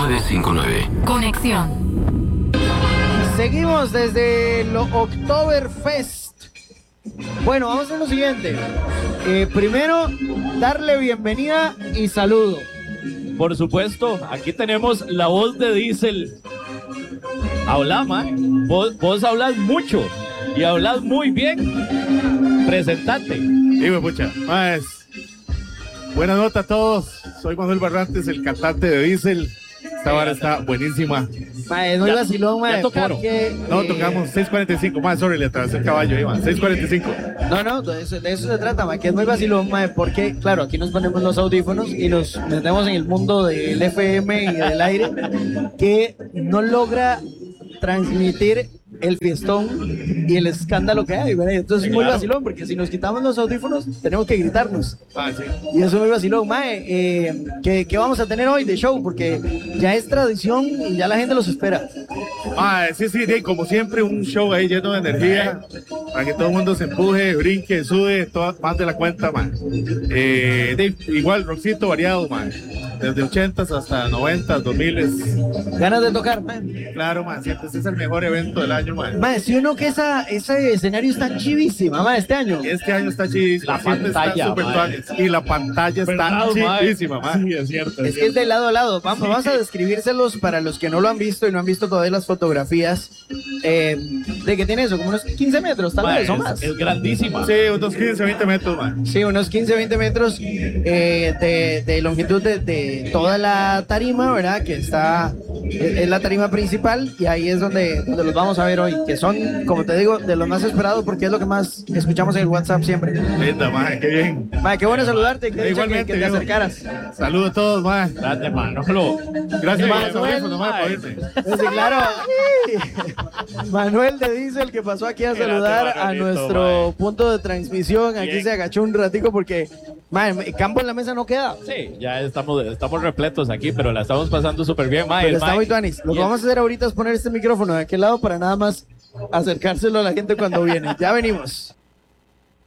959. Conexión. Seguimos desde lo Oktoberfest. Bueno, vamos a hacer lo siguiente. Primero, darle bienvenida y saludo. Por supuesto, aquí tenemos la voz de Diesel. Habla, mae. Vos hablas mucho y hablas muy bien. Presentate. Dime, pucha. Más. Buenas noches a todos. Soy Manuel Barrantes, el cantante de Diesel. Esta vara está buenísima. Mae, es muy vacilón, mae. tocaron. Porque, No, tocamos 6:45. Más, sorry, le atravesé el caballo, Iván. 6:45. No, de eso se trata, mae, que es muy vacilón, mae, porque, claro, aquí nos ponemos los audífonos y nos metemos en el mundo del FM y del aire, que no logra transmitir el fiestón y el escándalo que hay, ¿verdad? Entonces es muy vacilón, porque si nos quitamos los audífonos, tenemos que gritarnos. Ah, sí. Y eso es muy vacilón, mae. ¿Qué vamos a tener hoy de show? Porque ya es tradición y ya la gente los espera. Sí, como siempre, un show ahí lleno de energía para que todo el mundo se empuje, brinque, sube, más de la cuenta, man. Igual, rockcito variado, man. Desde 80s hasta 90s, 2000s. Ganas de tocar, mae. Claro, man, siempre este es el mejor evento del año, man. Mae, si uno que ese escenario está chivísima, mae, este año. Este año está chidísima. La siempre pantalla, está súper man. tuanis. Y la pantalla está ¿Verdad, mae? chidísima, man. Sí, es cierto. Es que es de lado a lado. Vamos a describírselos para los que no lo han visto y no han visto todavía las fotografías. De que tiene eso, como unos 15 metros, tal vez, o más. Es grandísima. Sí, unos 15, 20 metros, man. Sí, unos 15, 20 metros de longitud de toda la tarima, ¿verdad? Que es la tarima principal y ahí es donde los vamos a ver hoy, que son, como te digo, de los más esperados porque es lo que más escuchamos en el WhatsApp siempre. Linda, man, qué bien. Mae, qué bueno saludarte, que Igualmente, que te Diego. acercaras. Saludos a todos, man. Grande, Manolo. Gracias por Manuel, los audífonos, man, por irse. Sí, claro. Manuel de Diesel que pasó aquí a Grande, saludar a Manolito, nuestro mae. punto de transmisión. Aquí Bien. se agachó un ratico porque mae, campo en la mesa no queda. Sí, ya estamos repletos aquí, pero la estamos pasando súper bien, mae. Pero El está mae- muy tuanis. Lo que vamos a hacer ahorita es poner este micrófono de aquel lado para nada más acercárselo a la gente cuando viene. Ya venimos.